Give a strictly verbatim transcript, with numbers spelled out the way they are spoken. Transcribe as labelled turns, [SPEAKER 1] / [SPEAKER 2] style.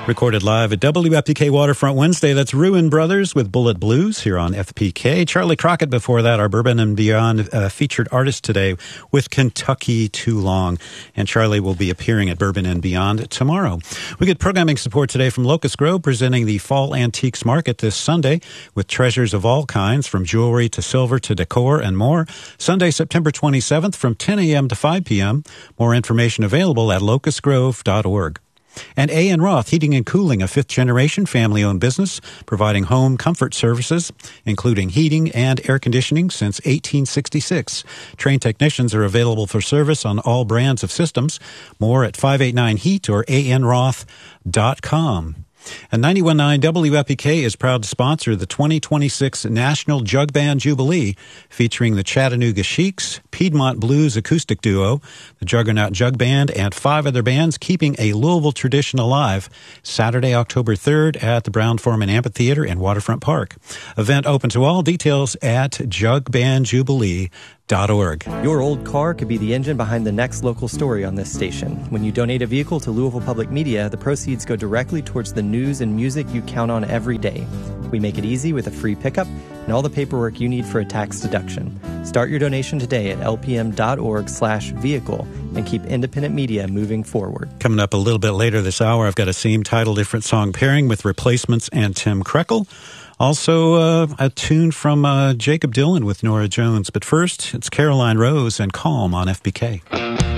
[SPEAKER 1] Recorded live at W F P K Waterfront Wednesday. That's Ruin Brothers with Bullet Blues here on F P K. Charlie Crockett before that, our Bourbon and Beyond uh, featured artist today with Kentucky Too Long. And Charlie will be appearing at Bourbon and Beyond tomorrow. We get programming support today from Locust Grove, presenting the Fall Antiques Market this Sunday with treasures of all kinds, from jewelry to silver to decor and more. Sunday, September twenty-seventh from ten a.m. to five p.m. More information available at locust grove dot org. And A N. Roth Heating and Cooling, a fifth-generation family-owned business providing home comfort services, including heating and air conditioning since eighteen sixty-six. Trained technicians are available for service on all brands of systems. More at five eight nine heat or a n roth dot com. And ninety-one point nine W F P K is proud to sponsor the twenty twenty-six National Jug Band Jubilee, featuring the Chattanooga Sheiks, Piedmont Blues Acoustic Duo, the Juggernaut Jug Band, and five other bands keeping a Louisville tradition alive. Saturday, October third at the Brown-Forman Amphitheater in Waterfront Park. Event open to all. Details at jug band jubilee dot org.
[SPEAKER 2] Your old car could be the engine behind the next local story on this station. When you donate a vehicle to Louisville Public Media, the proceeds go directly towards the news and music you count on every day. We make it easy with a free pickup and all the paperwork you need for a tax deduction. Start your donation today at lpm.org slash vehicle and keep independent media moving forward.
[SPEAKER 1] Coming up a little bit later this hour, I've got a same title, different song pairing with Replacements and Tim Krekel. Also, uh, a tune from uh, Jacob Dylan with Nora Jones. But first, it's Caroline Rose and Calm on F B K.